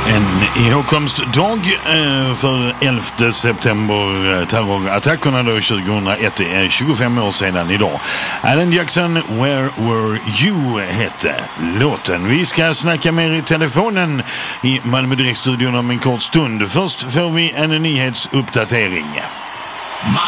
En ihågkomstdag för 11 september, terrorattackerna då 2001, är 25 år sedan idag. Alan Jackson, Where Were You hette låten. Vi ska snacka mer i telefonen i Malmö Direktstudion om en kort stund. Först får vi en nyhetsuppdatering.